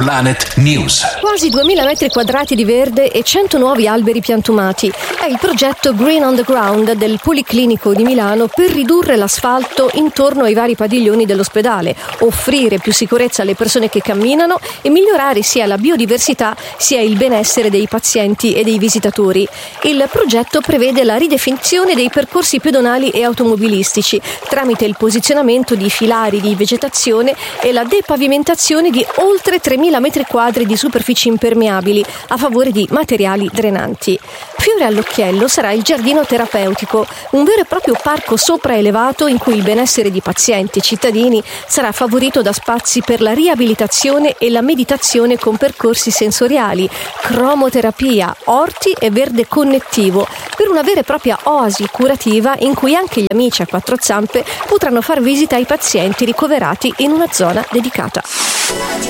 Planet News. Quasi 2000 metri quadrati di verde e 100 nuovi alberi piantumati. È il progetto Green on the Ground del Policlinico di Milano per ridurre l'asfalto intorno ai vari padiglioni dell'ospedale, offrire più sicurezza alle persone che camminano e migliorare sia la biodiversità sia il benessere dei pazienti e dei visitatori. Il progetto prevede la ridefinizione dei percorsi pedonali e automobilistici tramite il posizionamento di filari di vegetazione e la depavimentazione di oltre 3.000 metri quadri di superfici impermeabili a favore di materiali drenanti. Fiore all'occhiello sarà il giardino terapeutico, un vero e proprio parco sopraelevato in cui il benessere di pazienti e cittadini sarà favorito da spazi per la riabilitazione e la meditazione con percorsi sensoriali, cromoterapia, orti e verde connettivo, per una vera e propria oasi curativa in cui anche gli amici a quattro zampe potranno far visita ai pazienti ricoverati in una zona dedicata.